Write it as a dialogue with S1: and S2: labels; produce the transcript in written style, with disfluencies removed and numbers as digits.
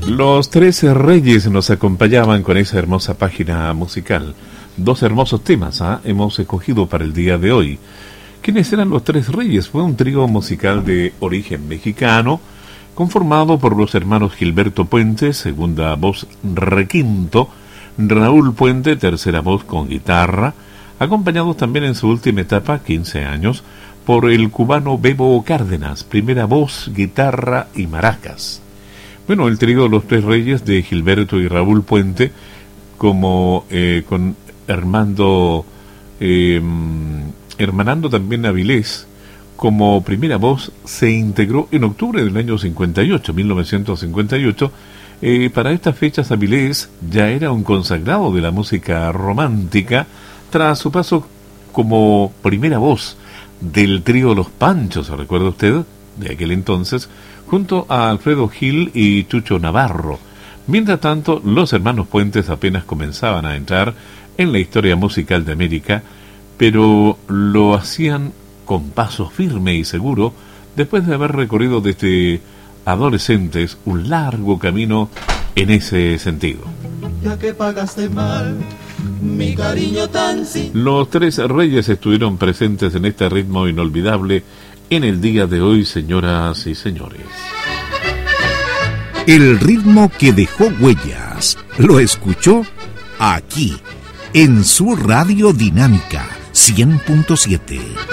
S1: Los 13 Reyes nos acompañaban con esa hermosa página musical. Dos hermosos temas hemos escogido para el día de hoy. ¿Quiénes eran los 3 Reyes? Fue un trío musical de origen mexicano, conformado por los hermanos Gilberto Puente, segunda voz requinto, Raúl Puente, tercera voz con guitarra, acompañados también en su última etapa, 15 años, por el cubano Bebo Cárdenas, primera voz, guitarra y maracas. Bueno, el trío de los 3 Reyes de Gilberto y Raúl Puente, como con hermanando también Avilés, como primera voz, se integró en octubre del año 1958. Para estas fechas Avilés ya era un consagrado de la música romántica tras su paso como primera voz del trío Los Panchos, ¿se recuerda usted? De aquel entonces, junto a Alfredo Gil y Chucho Navarro. Mientras tanto, los hermanos Puentes apenas comenzaban a entrar en la historia musical de América, pero lo hacían con paso firme y seguro, después de haber recorrido desde adolescentes un largo camino en ese sentido.
S2: Ya que pagaste mal mi cariño tan
S1: Los 3 Reyes estuvieron presentes en este ritmo inolvidable en el día de hoy, señoras y señores.
S3: El ritmo que dejó huellas, lo escuchó aquí, en su Radio Dinámica 100.7.